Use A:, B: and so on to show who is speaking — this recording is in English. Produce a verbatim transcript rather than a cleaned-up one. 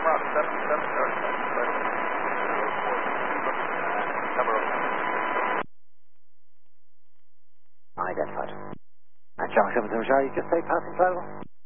A: route seventy-seven, number of
B: Identified. And Charlie seven zero, you just say passing flow?